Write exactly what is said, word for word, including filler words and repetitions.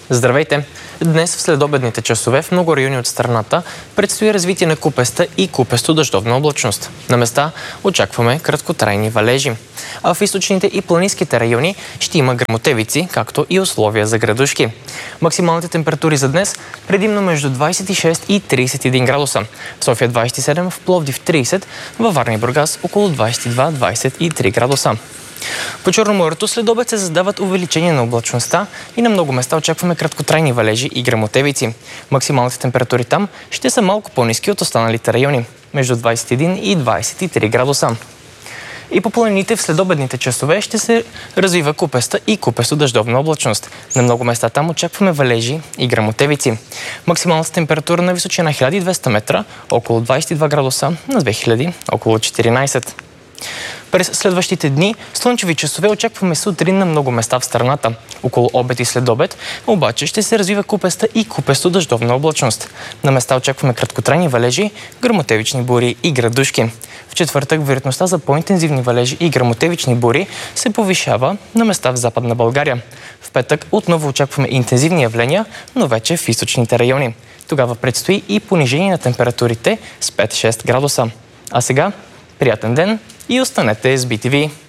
Здравейте! Днес в следобедните часове в много райони от страната предстои развитие на купеста и купесто дъждовна облачност. На места очакваме краткотрайни валежи. А в източните и планинските райони ще има гръмотевици, както и условия за градушки. Максималните температури за днес предимно между двадесет и шест и тридесет и един градуса. В София двадесет и седем, в Пловдив тридесет, във Варна и Бургас около двадесет и два до двадесет и три градуса. По Черноморието след обед се създават увеличение на облачността и на много места очакваме краткотрайни валежи и гръмотевици. Максималните температури там ще са малко по-ниски от останалите райони, между двадесет и един и двадесет и три градуса. И по планините в следобедните часове ще се развива купеста и купесто дъждовна облачност. На много места там очакваме валежи и гръмотевици. Максималната температура на височина хиляда и двеста метра, около двадесет и два градуса, на две хиляди около четиринадесет. През следващите дни слънчеви часове очакваме сутрин на много места в страната. Около обед и следобед обаче ще се развива купеста и купесто дъждовна облачност. На места очакваме краткотрайни валежи, гръмотевични бури и градушки. В четвъртък вероятността за по-интензивни валежи и гръмотевични бури се повишава на места в Западна България. В петък отново очакваме интензивни явления, но вече в източните райони. Тогава предстои и понижение на температурите с пет до шест градуса. А сега приятен ден и останете с би ти ви!